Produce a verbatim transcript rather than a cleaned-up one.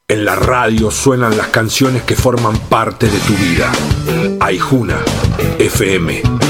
En la radio suenan las canciones que forman parte de tu vida. Aijuna F M.